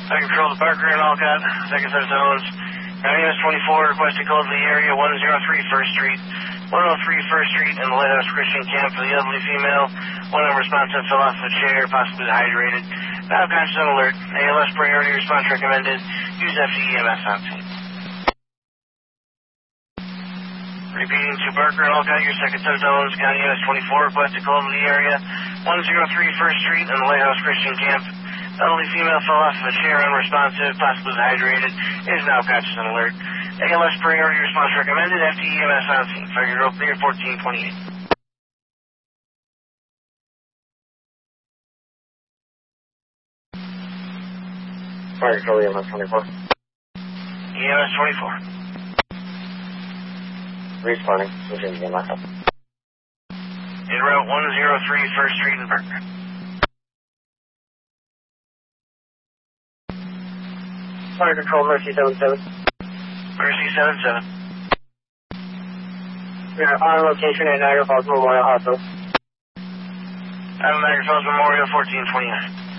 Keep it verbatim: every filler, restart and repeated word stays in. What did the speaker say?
I control the Parker and Alcott, second set of zones. County U S twenty-four, requested call to the area, one oh three First Street, one oh three First Street, and the Lighthouse Christian Camp for the elderly female. One unresponsive, fell off the chair, possibly dehydrated. Now conscious and alert. A L S priority response recommended. Use F D E M S on scene. Repeating to Barker and Alcott, your second set of zones. County U S twenty-four, requested call to the area, one oh three First Street, and the Lighthouse Christian Camp. Elderly female fell off of a chair, unresponsive, possibly dehydrated, is now conscious and alert. A L S priority response recommended, F D E M S on scene. Fire control clear, fourteen twenty-eight. Fire control E M S twenty-four. E M S twenty-four. Responding, switching to E M S. En route one oh three First Street in Barker. Fire control, Mercy seven seven. Mercy seven seven. We are on location at Niagara Falls Memorial Hospital. I'm at Niagara Falls Memorial, fourteen twenty-nine.